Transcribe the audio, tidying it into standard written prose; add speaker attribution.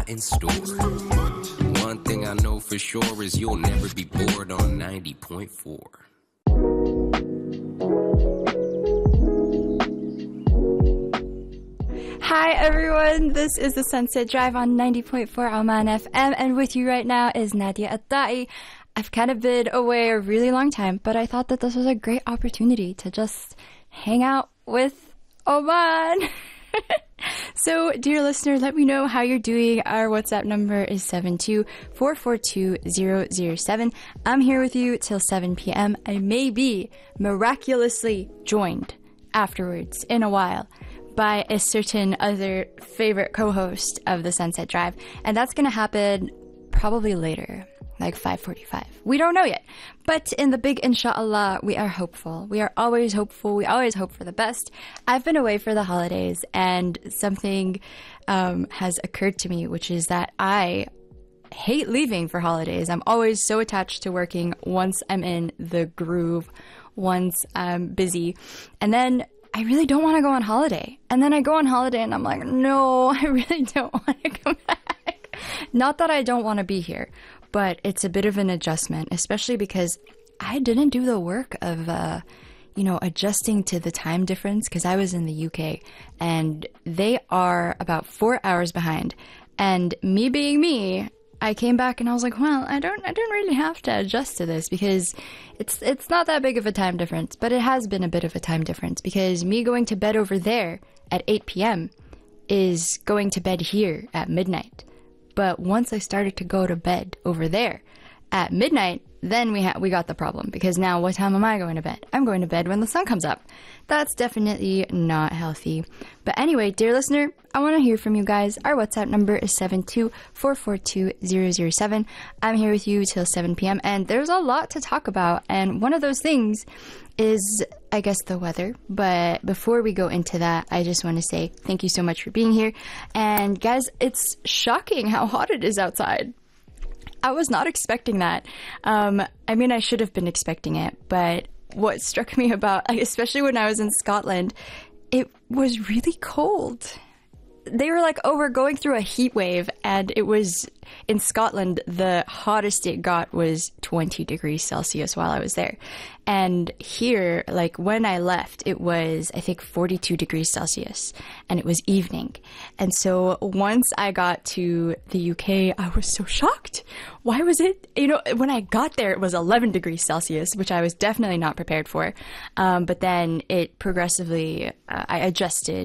Speaker 1: lot in store. One thing I know for sure is you'll never be bored on 90.4.
Speaker 2: Hi everyone, this is the Sunset Drive on 90.4 Oman FM, and with you right now is Nadia At-Tai. I've kind of been away a really long time, but I thought that this was a great opportunity to just hang out with Oman. So, dear listener, let me know how you're doing. Our WhatsApp number is 724420007. I'm here with you till 7 p.m. I may be miraculously joined afterwards in a while by a certain other favorite co-host of the Sunset Drive. And that's going to happen probably later, like 5:45. We don't know yet. But in the big inshallah, we are hopeful. We are always hopeful. We always hope for the best. I've been away for the holidays, and something has occurred to me, which is that I hate leaving for holidays. I'm always so attached to working once I'm in the groove, once I'm busy. And then I really don't want to go on holiday. And then I go on holiday and I'm like, no, I really don't want to come back. Not that I don't want to be here, but it's a bit of an adjustment, especially because I didn't do the work of, adjusting to the time difference, because I was in the UK and they are about 4 hours behind. And me being me, I came back and I was like, well, I don't really have to adjust to this because it's not that big of a time difference, but it has been a bit of a time difference because me going to bed over there at 8 p.m. is going to bed here at midnight. But once I started to go to bed over there at midnight, then we got the problem, because now what time am I going to bed? I'm going to bed when the sun comes up. That's definitely not healthy. But anyway, dear listener, I want to hear from you guys. Our WhatsApp number is 724420007. I'm here with you till 7 p.m. and there's a lot to talk about. And one of those things is, I guess, the weather. But before we go into that, I just want to say thank you so much for being here. And guys, it's shocking how hot it is outside. I was not expecting that. I should have been expecting it, but what struck me about, especially when I was in Scotland, it was really cold. They were like, oh, we're going through a heat wave, and it was, in Scotland, the hottest it got was 20 degrees Celsius while I was there. And here, like, when I left, it was, I think, 42 degrees Celsius, and it was evening. And so once I got to the UK, I was so shocked. Why was it, when I got there, it was 11 degrees Celsius, which I was definitely not prepared for. But then it progressively, I adjusted